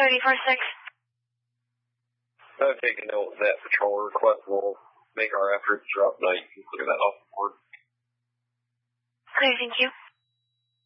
3046. I've taken note of that patrol request. We'll make our efforts throughout the night, including that off the board. Clear, thank you.